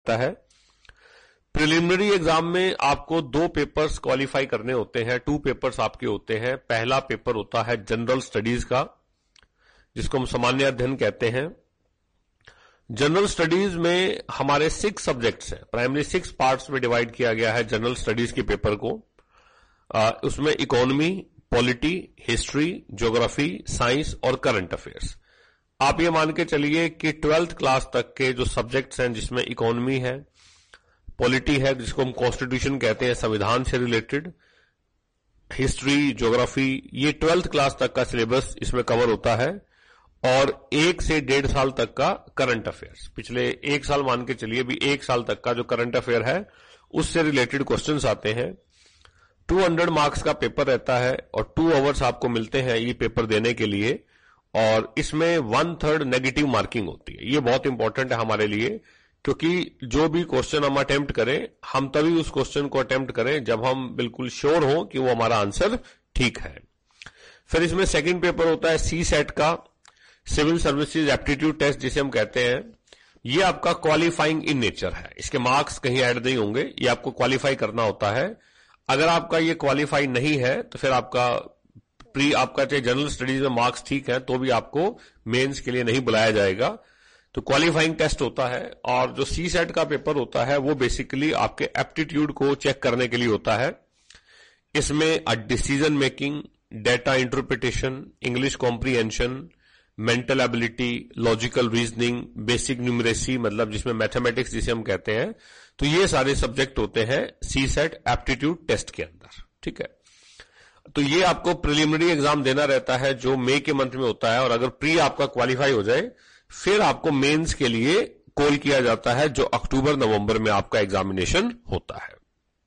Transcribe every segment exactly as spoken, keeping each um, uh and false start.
है। Preliminary exam में आपको दो पेपर्स क्वालिफाई करने होते हैं, टू पेपर्स आपके होते हैं। पहला पेपर होता है जनरल स्टडीज का, जिसको हम सामान्य अध्ययन कहते हैं। जनरल स्टडीज में हमारे सिक्स सब्जेक्ट्स हैं, प्राइमरी सिक्स पार्ट्स में डिवाइड किया गया है जनरल स्टडीज के पेपर को। आ, उसमें economy, polity, history, geography, science और करंट अफेयर्स। आप ये मान के चलिए कि ट्वेल्थ क्लास तक के जो सब्जेक्ट्स हैं, जिसमें इकोनॉमी है, पॉलिटी है जिसको हम कॉन्स्टिट्यूशन कहते हैं, संविधान से रिलेटेड, हिस्ट्री, ज्योग्राफी, ये ट्वेल्थ क्लास तक का सिलेबस इसमें कवर होता है। और एक से डेढ़ साल तक का करंट अफेयर्स, पिछले एक साल मान के चलिए भी एक साल तक का जो करंट अफेयर है उससे रिलेटेड क्वेश्चंस आते हैं। दो सौ मार्क्स का पेपर रहता है और टू आवर्स आपको मिलते हैं ये पेपर देने के लिए। और इसमें वन थर्ड नेगेटिव मार्किंग होती है। ये बहुत इंपॉर्टेंट है हमारे लिए, क्योंकि जो भी क्वेश्चन हम अटेम्प्ट करें, हम तभी उस क्वेश्चन को अटेम्प्ट करें जब हम बिल्कुल श्योर हो कि वो हमारा आंसर ठीक है। फिर इसमें सेकंड पेपर होता है सी सेट का, सिविल सर्विसेज एप्टीट्यूड टेस्ट जिसे हम कहते हैं। ये आपका क्वालिफाइंग इन नेचर है, इसके मार्क्स कहीं ऐड नहीं होंगे, ये आपको क्वालिफाई करना होता है। अगर आपका ये क्वालिफाई नहीं है तो फिर आपका प्री आपका चाहे जनरल स्टडीज में मार्क्स ठीक है तो भी आपको मेंस के लिए नहीं बुलाया जाएगा। तो क्वालिफाइंग टेस्ट होता है। और जो सी सेट का पेपर होता है वो बेसिकली आपके एप्टीट्यूड को चेक करने के लिए होता है। इसमें decision making, data interpretation, English comprehension, mental ability, logical reasoning, basic numeracy, मतलब जिसमें मैथमेटिक्स जिसे हम कहते हैं, तो ये सारे सब्जेक्ट होते हैं सी सेट एप्टीट्यूड टेस्ट के अंदर। ठीक है, तो ये आपको प्रिलिमिनरी एग्जाम देना रहता है जो मई के मंथ में होता है। और अगर प्री आपका क्वालिफाई हो जाए फिर आपको मेंस के लिए कॉल किया जाता है, जो अक्टूबर नवंबर में आपका एग्जामिनेशन होता है।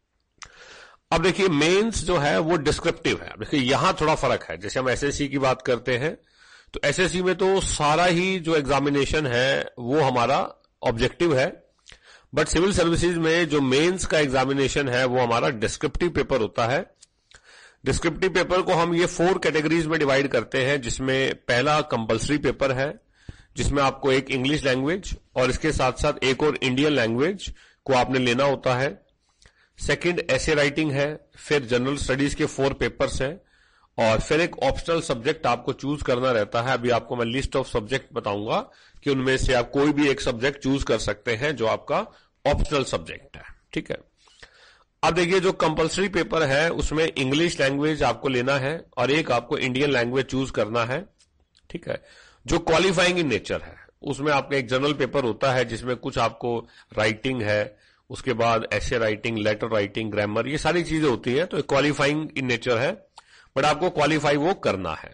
अब देखिए मेंस जो है वो डिस्क्रिप्टिव है। देखिए यहां थोड़ा फर्क है, जैसे हम एसएससी की बात करते हैं तो एसएससी में तो सारा ही जो एग्जामिनेशन है वो हमारा ऑब्जेक्टिव है, बट सिविल सर्विसेज में जो मेंस का एग्जामिनेशन है वो हमारा डिस्क्रिप्टिव पेपर होता है। डिस्क्रिप्टिव पेपर को हम ये फोर कैटेगरीज में डिवाइड करते हैं, जिसमें पहला कंपल्सरी पेपर है, जिसमें आपको एक इंग्लिश लैंग्वेज और इसके साथ साथ एक और इंडियन लैंग्वेज को आपने लेना होता है। सेकंड एसे राइटिंग है, फिर जनरल स्टडीज के फोर पेपर्स हैं, और फिर एक ऑप्शनल सब्जेक्ट आपको चूज करना रहता है। अभी आपको मैं लिस्ट ऑफ सब्जेक्ट बताऊंगा कि उनमें से आप कोई भी एक सब्जेक्ट चूज कर सकते हैं जो आपका ऑप्शनल सब्जेक्ट है। ठीक है, अब देखिए जो कंपल्सरी पेपर है उसमें इंग्लिश लैंग्वेज आपको लेना है और एक आपको इंडियन लैंग्वेज चूज करना है। ठीक है, जो क्वालिफाइंग इन नेचर है उसमें आपका एक जनरल पेपर होता है जिसमें कुछ आपको राइटिंग है, उसके बाद ऐसे राइटिंग, लेटर राइटिंग, ग्रामर, ये सारी चीजें होती है। तो क्वालिफाइंग इन नेचर है, बट आपको क्वालिफाई वो करना है।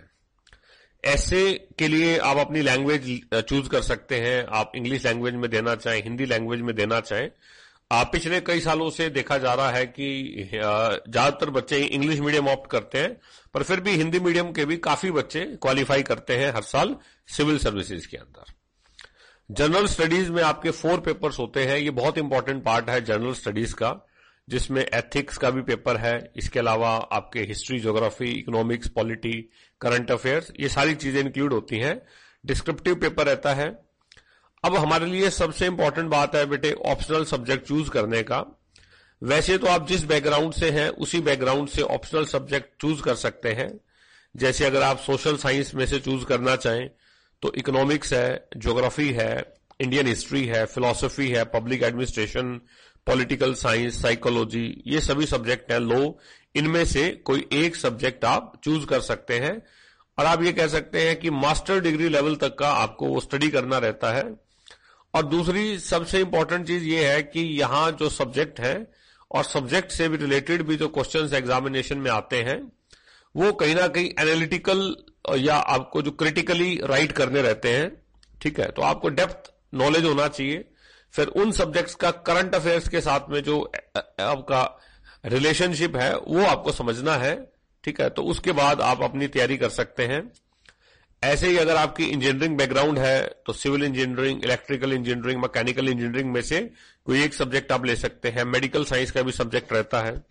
ऐसे के लिए आप अपनी लैंग्वेज चूज कर सकते हैं, आप इंग्लिश लैंग्वेज में देना चाहें, हिंदी लैंग्वेज में देना चाहें। आप पिछले कई सालों से देखा जा रहा है कि ज्यादातर बच्चे इंग्लिश मीडियम ऑप्ट करते हैं, पर फिर भी हिंदी मीडियम के भी काफी बच्चे क्वालिफाई करते हैं हर साल सिविल सर्विसेज के अंदर। जनरल स्टडीज में आपके फोर पेपर्स होते हैं, ये बहुत इंपॉर्टेंट पार्ट है जनरल स्टडीज का, जिसमें एथिक्स का भी पेपर है। इसके अलावा आपके history, geography, economics, polity, current affairs, ये सारी चीजें इंक्लूड होती हैं। डिस्क्रिप्टिव पेपर रहता है। अब हमारे लिए सबसे इंपॉर्टेंट बात है बेटे ऑप्शनल सब्जेक्ट चूज करने का। वैसे तो आप जिस बैकग्राउंड से हैं उसी बैकग्राउंड से ऑप्शनल सब्जेक्ट चूज कर सकते हैं। जैसे अगर आप सोशल साइंस में से चूज करना चाहें तो इकोनॉमिक्स है, ज्योग्राफी है, इंडियन हिस्ट्री है, फिलॉसफी है, public administration, political science, psychology, ये सभी सब्जेक्ट हैं, लॉ, इनमें से कोई एक सब्जेक्ट आप चूज कर सकते हैं। और आप ये कह सकते हैं कि मास्टर डिग्री लेवल तक का आपको वो स्टडी करना रहता है। और दूसरी सबसे इंपॉर्टेंट चीज ये है कि यहां जो सब्जेक्ट है और सब्जेक्ट से भी रिलेटेड भी जो क्वेश्चंस एग्जामिनेशन में आते हैं वो कहीं ना कहीं एनालिटिकल या आपको जो क्रिटिकली राइट करने रहते हैं। ठीक है, तो आपको डेप्थ नॉलेज होना चाहिए। फिर उन सब्जेक्ट्स का करंट अफेयर्स के साथ में जो आपका रिलेशनशिप है वो आपको समझना है। ठीक है, तो उसके बाद आप अपनी तैयारी कर सकते हैं। ऐसे ही अगर आपकी इंजीनियरिंग बैकग्राउंड है तो civil engineering, electrical engineering, mechanical engineering में से कोई एक सब्जेक्ट आप ले सकते हैं। मेडिकल साइंस का भी सब्जेक्ट रहता है।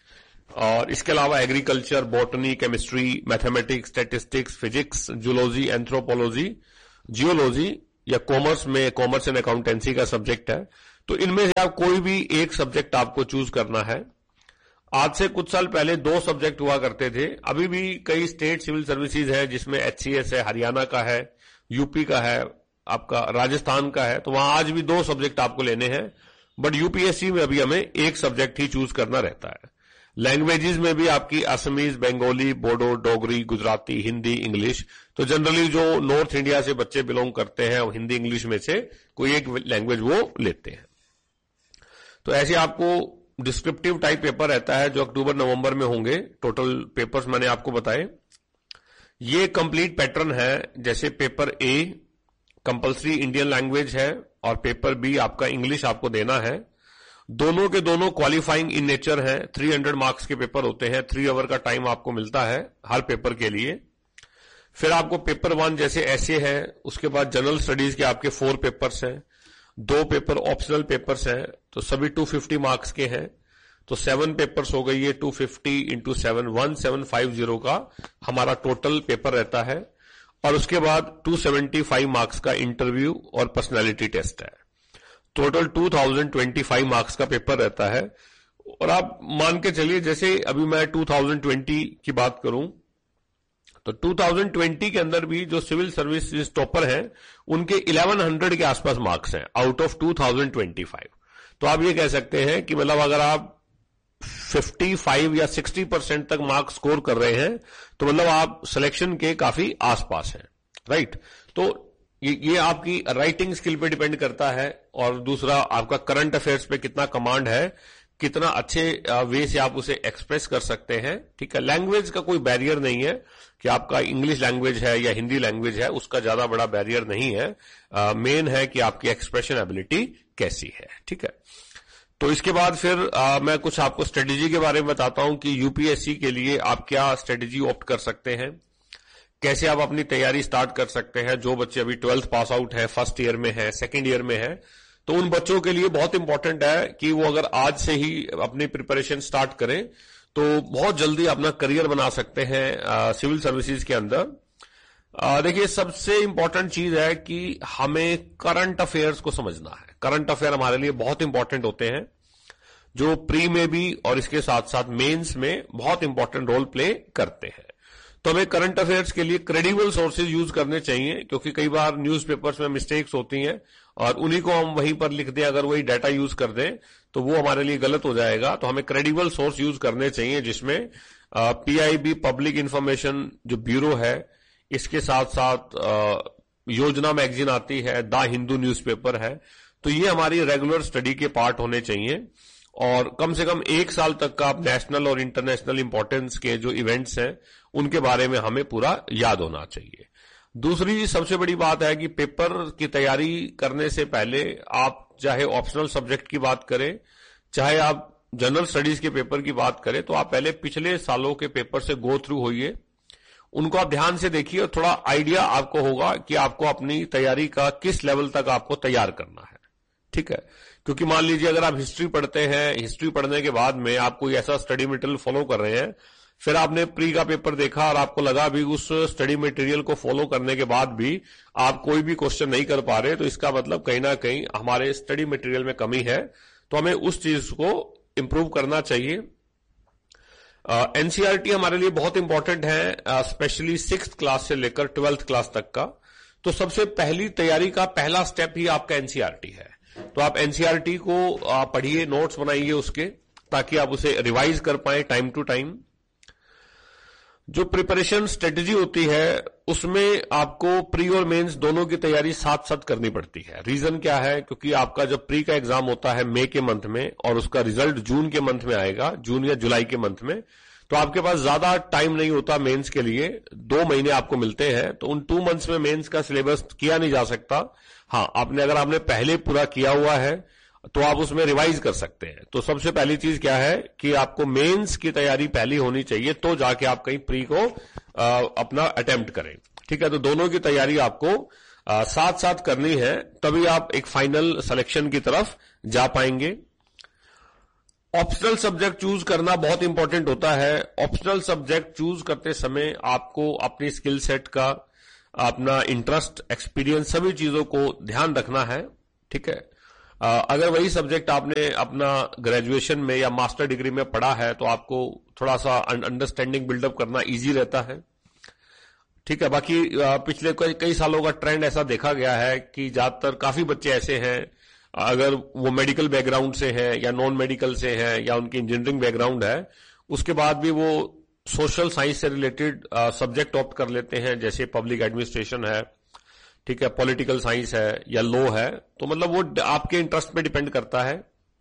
और इसके अलावा agriculture, botany, chemistry, mathematics, statistics, physics, zoology, anthropology, geology या कॉमर्स में कॉमर्स एंड अकाउंटेंसी का सब्जेक्ट है। तो इनमें से आप कोई भी एक सब्जेक्ट आपको चूज करना है। आज से कुछ साल पहले दो सब्जेक्ट हुआ करते थे, अभी भी कई स्टेट सिविल सर्विसेज है जिसमें एचसीएस है, हरियाणा का है, यूपी का है, आपका राजस्थान का है, तो वहां आज भी दो सब्जेक्ट आपको लेने हैं। बट यूपीएससी में अभी हमें एक सब्जेक्ट ही चूज करना रहता है। लैंग्वेजेस में भी आपकी असमीज, बंगाली, बोडो, डोगरी, गुजराती, हिंदी, इंग्लिश। तो जनरली जो नॉर्थ इंडिया से बच्चे बिलोंग करते हैं हिंदी इंग्लिश में से कोई एक लैंग्वेज वो लेते हैं। तो ऐसे आपको डिस्क्रिप्टिव टाइप पेपर रहता है जो अक्टूबर नवंबर में होंगे। टोटल पेपर्स मैंने आपको बताए। ये कंप्लीट पैटर्न है। जैसे paper A compulsory Indian language है और पेपर बी आपका इंग्लिश आपको देना है। दोनों के दोनों क्वालिफाइंग इन नेचर है। तीन सौ मार्क्स के पेपर होते हैं। थ्री आवर का टाइम आपको मिलता है हर पेपर के लिए। फिर आपको पेपर वन जैसे ऐसे है, उसके बाद जनरल स्टडीज के आपके फोर पेपर्स हैं, दो पेपर ऑप्शनल पेपर्स हैं, तो सभी दो सौ पचास मार्क्स के हैं। तो सेवन पेपर्स हो गई है, दो सौ पचास इंटू सेवन, सत्रह सौ पचास का हमारा टोटल पेपर रहता है। और उसके बाद दो सौ पचहत्तर मार्क्स का इंटरव्यू और पर्सनालिटी टेस्ट है। टोटल दो हज़ार पच्चीस मार्क्स का पेपर रहता है। और आप मान के चलिए जैसे अभी मैं दो हज़ार बीस की बात करूं तो दो हज़ार बीस के अंदर भी जो सिविल सर्विस टॉपर हैं उनके ग्यारह सौ के आसपास मार्क्स हैं आउट ऑफ दो हज़ार पच्चीस। तो आप ये कह सकते हैं कि मतलब अगर आप पचपन या साठ परसेंट तक मार्क्स स्कोर कर रहे हैं तो मतलब आप सिलेक्शन के काफी आसपास हैं, राइट। तो ये, ये आपकी राइटिंग स्किल पे डिपेंड करता है और दूसरा आपका करंट अफेयर्स पे कितना कमांड है, कितना अच्छे वे से आप उसे एक्सप्रेस कर सकते हैं, ठीक है। लैंग्वेज का कोई बैरियर नहीं है कि आपका इंग्लिश लैंग्वेज है या हिंदी लैंग्वेज है, उसका ज्यादा बड़ा बैरियर नहीं है। मेन है कि आपकी एक्सप्रेशन एबिलिटी कैसी है, ठीक है। तो इसके बाद फिर आ, मैं कुछ आपको स्ट्रेटेजी के बारे में बताता हूं कि यूपीएससी के लिए आप क्या स्ट्रेटेजी ऑप्ट कर सकते हैं, कैसे आप अपनी तैयारी स्टार्ट कर सकते हैं। जो बच्चे अभी ट्वेल्थ पास आउट है, फर्स्ट ईयर में है, सेकेंड ईयर में है, तो उन बच्चों के लिए बहुत इंपॉर्टेंट है कि वो अगर आज से ही अपनी प्रिपरेशन स्टार्ट करें तो बहुत जल्दी अपना करियर बना सकते हैं सिविल सर्विसेज के अंदर। देखिए, सबसे इंपॉर्टेंट चीज है कि हमें करंट अफेयर्स को समझना है। करंट अफेयर हमारे लिए बहुत इंपॉर्टेंट होते हैं, जो प्री में भी और इसके साथ साथ मेंस में बहुत इंपॉर्टेंट रोल प्ले करते हैं। तो हमें करंट अफेयर्स के लिए क्रेडिबल सोर्सेज यूज करने चाहिए, क्योंकि कई बार न्यूज़पेपर्स में मिस्टेक्स होती हैं और उन्हीं को हम वहीं पर लिख दें, अगर वही डाटा यूज कर दें तो वो हमारे लिए गलत हो जाएगा। तो हमें क्रेडिबल सोर्स यूज करने चाहिए, जिसमें पीआईबी पब्लिक इंफॉर्मेशन जो ब्यूरो है, इसके साथ साथ आ, योजना मैगजीन आती है, द हिंदू न्यूज़पेपर है। तो ये हमारी रेगुलर स्टडी के पार्ट होने चाहिए और कम से कम एक साल तक का आप नेशनल और इंटरनेशनल इंपॉर्टेंस के जो इवेंट्स हैं उनके बारे में हमें पूरा याद होना चाहिए। दूसरी सबसे बड़ी बात है कि पेपर की तैयारी करने से पहले आप चाहे ऑप्शनल सब्जेक्ट की बात करें, चाहे आप जनरल स्टडीज के पेपर की बात करें, तो आप पहले पिछले सालों के पेपर से गो थ्रू होइए, उनको आप ध्यान से देखिए और थोड़ा आइडिया आपको होगा कि आपको अपनी तैयारी का किस लेवल तक आपको तैयार करना है, ठीक है। क्योंकि मान लीजिए अगर आप हिस्ट्री पढ़ते हैं, हिस्ट्री पढ़ने के बाद में आप कोई ऐसा स्टडी मटेरियल फॉलो कर रहे हैं, फिर आपने प्री का पेपर देखा और आपको लगा भी उस स्टडी मटेरियल को फॉलो करने के बाद भी आप कोई भी क्वेश्चन नहीं कर पा रहे, तो इसका मतलब कहीं ना कहीं हमारे स्टडी मटेरियल में कमी है। तो हमें उस चीज को इंप्रूव करना चाहिए। एनसीईआरटी uh, हमारे लिए बहुत इंपॉर्टेंट है, स्पेशली सिक्स्थ क्लास से लेकर ट्वेल्थ क्लास तक का। तो सबसे पहली तैयारी का पहला स्टेप ही आपका एनसीईआरटी है। तो आप एनसीईआरटी को पढ़िए, नोट्स बनाइए उसके, ताकि आप उसे रिवाइज कर पाए टाइम टू टाइम। जो प्रिपरेशन स्ट्रेटेजी होती है उसमें आपको प्री और मेंस दोनों की तैयारी साथ साथ करनी पड़ती है। रीजन क्या है? क्योंकि आपका जब प्री का एग्जाम होता है मई के मंथ में और उसका रिजल्ट जून के मंथ में आएगा, जून या जुलाई के मंथ में, तो आपके पास ज्यादा टाइम नहीं होता मेंस के लिए। दो महीने आपको मिलते हैं, तो उन टू मंथ्स में मेंस का सिलेबस किया नहीं जा सकता। हाँ, आपने अगर आपने पहले पूरा किया हुआ है तो आप उसमें रिवाइज कर सकते हैं। तो सबसे पहली चीज क्या है कि आपको मेंस की तैयारी पहली होनी चाहिए, तो जाके आप कहीं प्री को आ, अपना अटेम्प्ट करें, ठीक है। तो दोनों की तैयारी आपको आ, साथ साथ करनी है, तभी आप एक फाइनल सिलेक्शन की तरफ जा पाएंगे। ऑप्शनल सब्जेक्ट चूज करना बहुत इंपॉर्टेंट होता है। ऑप्शनल सब्जेक्ट चूज करते समय आपको अपनी स्किल सेट का, अपना इंटरेस्ट, एक्सपीरियंस, सभी चीजों को ध्यान रखना है, ठीक है। अगर वही सब्जेक्ट आपने अपना ग्रेजुएशन में या मास्टर डिग्री में पढ़ा है तो आपको थोड़ा सा अंडरस्टैंडिंग बिल्डअप करना इजी रहता है, ठीक है। बाकी पिछले कई सालों का ट्रेंड ऐसा देखा गया है कि ज्यादातर काफी बच्चे ऐसे हैं, अगर वो मेडिकल बैकग्राउंड से हैं या नॉन मेडिकल से हैं या उनकी इंजीनियरिंग बैकग्राउंड है, उसके बाद भी वो सोशल साइंस से रिलेटेड सब्जेक्ट ऑप्ट कर लेते हैं, जैसे पब्लिक एडमिनिस्ट्रेशन है, ठीक है, पॉलिटिकल साइंस है या लॉ है। तो मतलब वो आपके इंटरेस्ट पे डिपेंड करता है।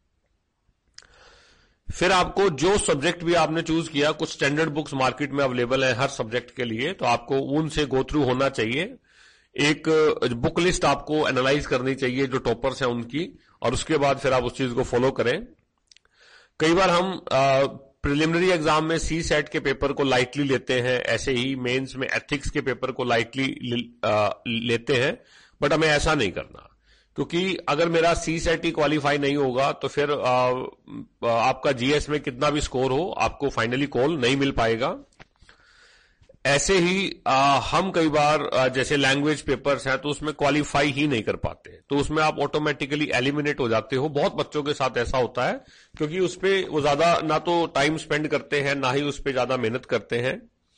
फिर आपको जो सब्जेक्ट भी आपने चूज किया, कुछ स्टैंडर्ड बुक्स मार्केट में अवेलेबल है हर सब्जेक्ट के लिए, तो आपको उनसे गो थ्रू होना चाहिए। एक बुक लिस्ट आपको एनालाइज करनी चाहिए जो टॉपर्स हैं उनकी, और उसके बाद फिर आप उस चीज को फॉलो करें। कई बार हम प्रिलिमिनरी एग्जाम में सी सेट के पेपर को लाइटली लेते हैं, ऐसे ही मेंस में एथिक्स के पेपर को लाइटली लेते हैं, बट हमें ऐसा नहीं करना, क्योंकि अगर मेरा सी सेट ही क्वालिफाई नहीं होगा तो फिर आ, आपका जीएस में कितना भी स्कोर हो आपको फाइनली कॉल नहीं मिल पाएगा। ऐसे ही आ, हम कई बार आ, जैसे लैंग्वेज पेपर्स हैं तो उसमें क्वालिफाई ही नहीं कर पाते, तो उसमें आप ऑटोमेटिकली एलिमिनेट हो जाते हो। बहुत बच्चों के साथ ऐसा होता है, क्योंकि उस पर वो ज्यादा ना तो टाइम स्पेंड करते हैं ना ही उस पर ज्यादा मेहनत करते हैं,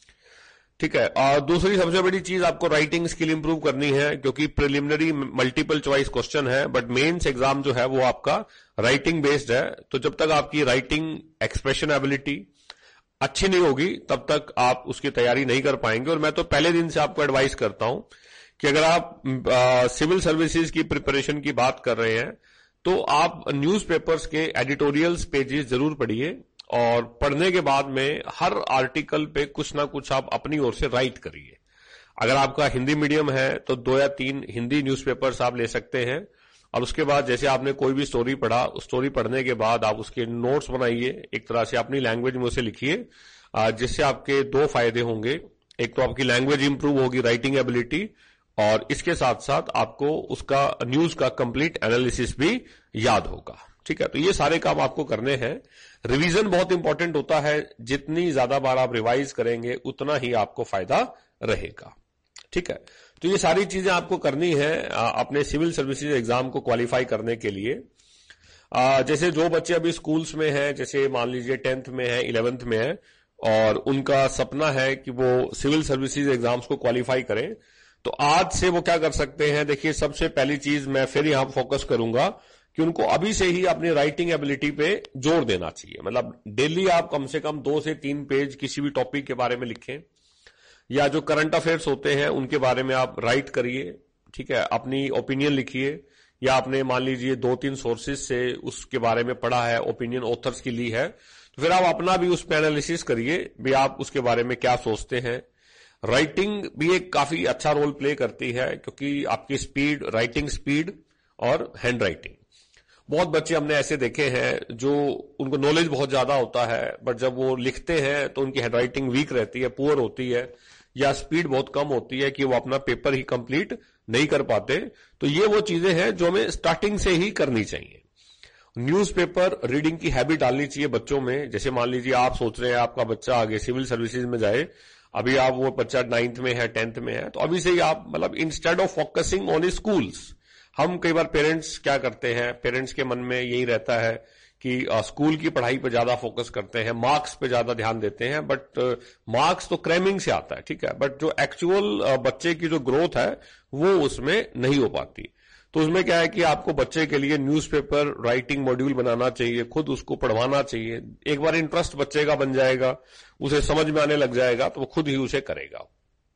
ठीक है। और दूसरी सबसे बड़ी चीज, आपको राइटिंग स्किल इंप्रूव करनी है, क्योंकि प्रिलिमिनरी मल्टीपल चॉइस क्वेश्चन है, बट मेंस एग्जाम जो है वो आपका राइटिंग बेस्ड है। तो जब तक आपकी राइटिंग एक्सप्रेशन एबिलिटी अच्छी नहीं होगी तब तक आप उसकी तैयारी नहीं कर पाएंगे। और मैं तो पहले दिन से आपको एडवाइस करता हूं कि अगर आप सिविल सर्विसेज की प्रिपरेशन की बात कर रहे हैं तो आप न्यूज़पेपर्स के एडिटोरियल्स पेजेस जरूर पढ़िए, और पढ़ने के बाद में हर आर्टिकल पे कुछ ना कुछ आप अपनी ओर से राइट करिए। अगर आपका हिंदी मीडियम है तो दो या तीन हिंदी न्यूज़पेपर्स आप ले सकते हैं, और उसके बाद जैसे आपने कोई भी स्टोरी पढ़ा, उस स्टोरी पढ़ने के बाद आप उसके नोट्स बनाइए, एक तरह से अपनी लैंग्वेज में उसे लिखिए, जिससे आपके दो फायदे होंगे। एक तो आपकी लैंग्वेज इंप्रूव होगी, राइटिंग एबिलिटी, और इसके साथ साथ आपको उसका न्यूज का कंप्लीट एनालिसिस भी याद होगा, ठीक है। तो ये सारे काम आपको करने हैं। रिवीजन बहुत इंपॉर्टेंट होता है, जितनी ज्यादा बार आप रिवाइज करेंगे उतना ही आपको फायदा रहेगा, ठीक है। तो ये सारी चीजें आपको करनी है अपने सिविल सर्विसेज एग्जाम को क्वालिफाई करने के लिए। जैसे जो बच्चे अभी स्कूल्स में हैं, जैसे मान लीजिए टेंथ में है, इलेवेंथ में है, और उनका सपना है कि वो सिविल सर्विसेज एग्जाम्स को क्वालिफाई करें, तो आज से वो क्या कर सकते हैं। देखिए, सबसे पहली चीज मैं फिर यहां फोकस करूंगा कि उनको अभी से ही अपनी राइटिंग एबिलिटी पे जोर देना चाहिए। मतलब डेली आप कम से कम दो से तीन पेज किसी भी टॉपिक के बारे में लिखें, या जो करंट अफेयर्स होते हैं उनके बारे में आप राइट करिए, ठीक है। अपनी ओपिनियन लिखिए, या आपने मान लीजिए दो तीन सोर्सेज से उसके बारे में पढ़ा है, ओपिनियन ऑथर्स की ली है, तो फिर आप अपना भी उस पर एनालिसिस करिए भी आप उसके बारे में क्या सोचते हैं। राइटिंग भी एक काफी अच्छा रोल प्ले करती है, क्योंकि आपकी स्पीड, राइटिंग स्पीड और हैंड राइटिंग, बहुत बच्चे हमने ऐसे देखे हैं जो उनको नॉलेज बहुत ज्यादा होता है, बट जब वो लिखते हैं तो उनकी हैंड राइटिंग वीक रहती है, पुअर होती है, या स्पीड बहुत कम होती है कि वो अपना पेपर ही कंप्लीट नहीं कर पाते। तो ये वो चीजें हैं जो हमें स्टार्टिंग से ही करनी चाहिए। न्यूज़पेपर रीडिंग की हैबिट डालनी चाहिए बच्चों में। जैसे मान लीजिए आप सोच रहे हैं आपका बच्चा आगे सिविल सर्विसेज में जाए, अभी आप वो बच्चा नाइन्थ में है, टेंथ में है, तो अभी से ही आप मतलब instead of focusing on schools, हम कई बार पेरेंट्स क्या करते हैं, पेरेंट्स के मन में यही रहता है कि आ, स्कूल की पढ़ाई पे ज्यादा फोकस करते हैं, मार्क्स पे ज्यादा ध्यान देते हैं, बट मार्क्स तो क्रैमिंग से आता है, ठीक है, बट जो एक्चुअल बच्चे की जो ग्रोथ है वो उसमें नहीं हो पाती। तो उसमें क्या है कि आपको बच्चे के लिए न्यूज़पेपर राइटिंग मॉड्यूल बनाना चाहिए, खुद उसको पढ़वाना चाहिए। एक बार इंटरेस्ट बच्चे का बन जाएगा, उसे समझ में आने लग जाएगा, तो वो खुद ही उसे करेगा।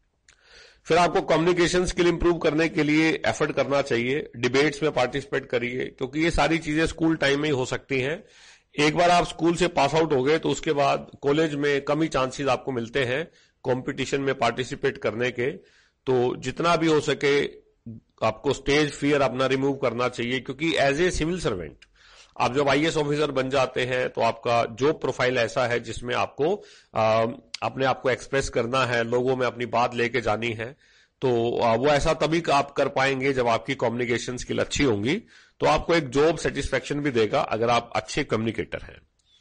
फिर आपको कम्युनिकेशन स्किल इंप्रूव करने के लिए एफर्ट करना चाहिए, डिबेट्स में पार्टिसिपेट करिए, क्योंकि ये सारी चीजें स्कूल टाइम में ही हो सकती हैं। एक बार आप स्कूल से पास आउट हो गए तो उसके बाद कॉलेज में कम ही चांसेस आपको मिलते हैं कंपटीशन में पार्टिसिपेट करने के। तो जितना भी हो सके आपको स्टेज फियर अपना रिमूव करना चाहिए, क्योंकि एज ए सिविल सर्वेंट आप जब आईएएस ऑफिसर बन जाते हैं तो आपका जॉब प्रोफाइल ऐसा है जिसमें आपको आ, अपने आप को एक्सप्रेस करना है, लोगों में अपनी बात लेके जानी है। तो आ, वो ऐसा तभी आप कर पाएंगे जब आपकी कम्युनिकेशन स्किल अच्छी होंगी, तो आपको एक जॉब सेटिस्फेक्शन भी देगा अगर आप अच्छे कम्युनिकेटर हैं।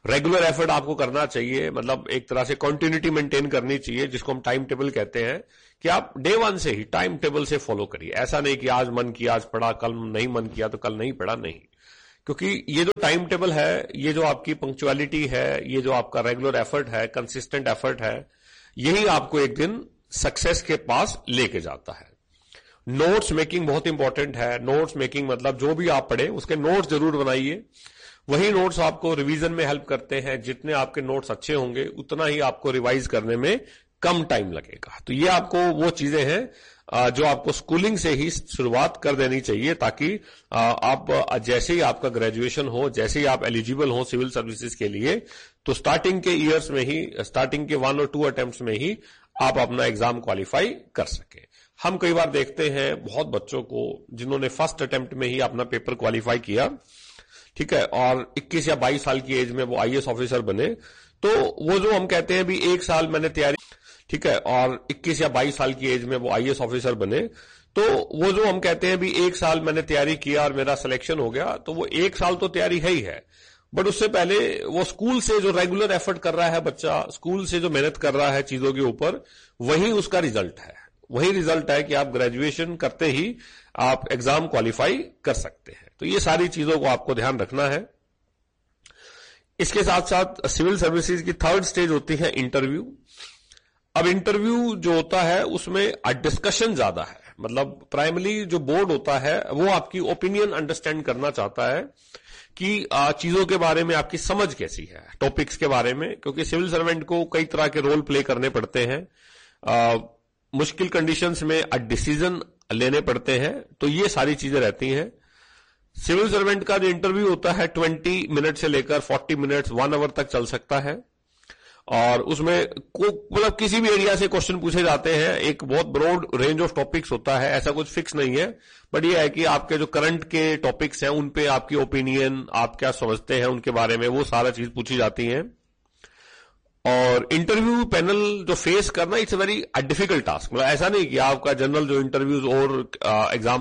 रेगुलर एफर्ट आपको करना चाहिए, मतलब एक तरह से कंटिन्यूटी मेंटेन करनी चाहिए, जिसको हम टाइम टेबल कहते हैं, कि आप डे वन से ही टाइम टेबल से फॉलो करिए। ऐसा नहीं कि आज मन किया आज पढ़ा, कल नहीं मन किया तो कल नहीं पढ़ा, नहीं। क्योंकि ये जो टाइम टेबल है, ये जो आपकी पंक्चुअलिटी है, ये जो आपका रेगुलर एफर्ट है, कंसिस्टेंट एफर्ट है, यही आपको एक दिन सक्सेस के पास लेके जाता है। नोट्स मेकिंग बहुत इंपॉर्टेंट है। नोट्स मेकिंग मतलब जो भी आप पढ़े उसके नोट्स जरूर बनाइए। वही नोट्स आपको रिवीजन में हेल्प करते हैं। जितने आपके नोट्स अच्छे होंगे उतना ही आपको रिवाइज करने में कम टाइम लगेगा। तो ये आपको वो चीजें हैं जो आपको स्कूलिंग से ही शुरुआत कर देनी चाहिए, ताकि आप जैसे ही आपका ग्रेजुएशन हो, जैसे ही आप एलिजिबल हो सिविल सर्विसेज के लिए, तो स्टार्टिंग के ईयर्स में ही, स्टार्टिंग के वन और टू अटेम्प्ट्स में ही आप अपना एग्जाम क्वालिफाई कर सके। हम कई बार देखते हैं बहुत बच्चों को जिन्होंने फर्स्ट अटेम्प्ट में ही अपना पेपर क्वालिफाई किया, ठीक है, और इक्कीस या बाईस साल की एज में वो आईएएस ऑफिसर बने, तो वो जो हम कहते हैं भी एक साल मैंने तैयारी, ठीक है, और इक्कीस या बाईस साल की एज में वो आईएएस ऑफिसर बने, तो वो जो हम कहते हैं भी एक साल मैंने तैयारी किया और मेरा सिलेक्शन हो गया, तो वो एक साल तो तैयारी है ही है, बट उससे पहले वो स्कूल से जो रेगुलर एफर्ट कर रहा है बच्चा, स्कूल से जो मेहनत कर रहा है चीजों के ऊपर, वही उसका रिजल्ट है। वही रिजल्ट है कि आप ग्रेजुएशन करते ही आप एग्जाम क्वालिफाई कर सकते हैं। तो ये सारी चीजों को आपको ध्यान रखना है। इसके साथ साथ सिविल सर्विसेज की थर्ड स्टेज होती है इंटरव्यू। अब इंटरव्यू जो होता है उसमें डिस्कशन ज्यादा है, मतलब प्राइमरी जो बोर्ड होता है वो आपकी ओपिनियन अंडरस्टैंड करना चाहता है कि चीजों के बारे में आपकी समझ कैसी है, टॉपिक्स के बारे में, क्योंकि सिविल सर्वेंट को कई तरह के रोल प्ले करने पड़ते हैं, आ, मुश्किल कंडीशंस में डिसीजन लेने पड़ते हैं, तो ये सारी चीजें रहती हैं। सिविल सर्वेंट का जो इंटरव्यू होता है बीस मिनट से लेकर चालीस मिनट, वन आवर तक चल सकता है, और उसमें मतलब किसी भी एरिया से क्वेश्चन पूछे जाते हैं। एक बहुत ब्रॉड रेंज ऑफ टॉपिक्स होता है, ऐसा कुछ फिक्स नहीं है, बट ये है कि आपके जो करंट के टॉपिक्स हैं उन पे आपकी ओपिनियन, आप क्या समझते हैं उनके बारे में, वो सारा चीज पूछी जाती है। और इंटरव्यू पैनल जो फेस करना, it's a very difficult task. मतलब ऐसा नहीं कि आपका जनरल जो इंटरव्यूज और एग्जाम